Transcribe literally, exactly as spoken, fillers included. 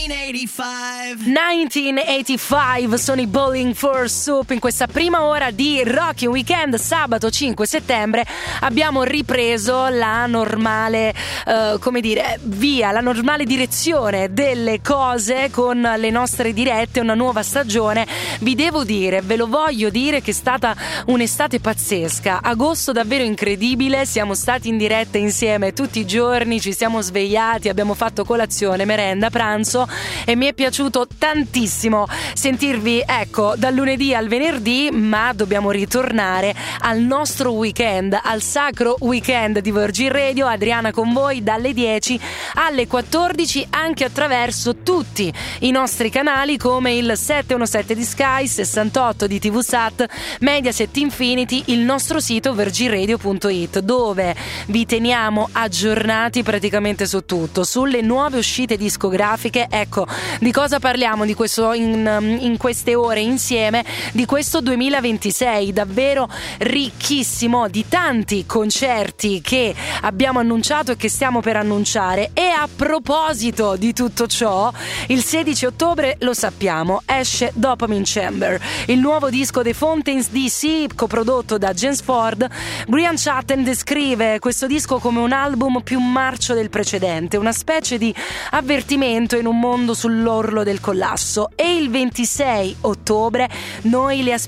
millenovecentoottantacinque sono i Bowling for Soup. In questa prima ora di Rocking Weekend, sabato cinque settembre, abbiamo ripreso la normale, uh, come dire, via, la normale direzione delle cose con le nostre dirette, una nuova stagione. Vi devo dire, ve lo voglio dire, che è stata un'estate pazzesca, agosto davvero incredibile. Siamo stati in diretta insieme tutti i giorni, ci siamo svegliati, abbiamo fatto colazione, merenda, pranzo, e mi è piaciuto tantissimo sentirvi, ecco, dal lunedì al venerdì. Ma dobbiamo ritornare al nostro weekend, al sacro weekend di Virgin Radio. Adriana con voi dalle dieci alle quattordici, anche attraverso tutti i nostri canali come il settecentoundicesette di Sky, sessantotto di TVSat, Mediaset Infinity, il nostro sito virgin radio punto it, dove vi teniamo aggiornati praticamente su tutto, sulle nuove uscite discografiche. Ecco, di cosa parliamo di questo in, in queste ore insieme, di questo duemilaventisei davvero ricchissimo di tanti concerti che abbiamo annunciato e che stiamo per annunciare. E a proposito di tutto ciò, il sedici ottobre, lo sappiamo, esce Dopamine Chamber, il nuovo disco dei Fountains D C, coprodotto da James Ford. Brian Chatten descrive questo disco come un album più marcio del precedente, una specie di avvertimento in un mondo sull'orlo del collasso. E il ventisei ottobre noi li aspettiamo